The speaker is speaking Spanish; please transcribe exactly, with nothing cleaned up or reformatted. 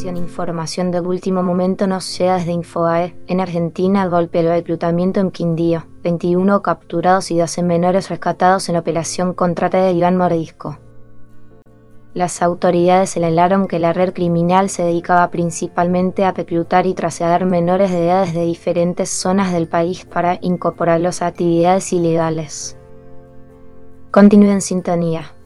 continuación, información de último momento nos llega desde Infobae. En Argentina, golpe del reclutamiento en Quindío. veintiuno capturados y doce menores rescatados en la operación Contrata de Iván Mordisco. Las autoridades señalaron que la red criminal se dedicaba principalmente a reclutar y trasladar menores de edad desde diferentes zonas del país para incorporarlos a actividades ilegales. Continúe en sintonía.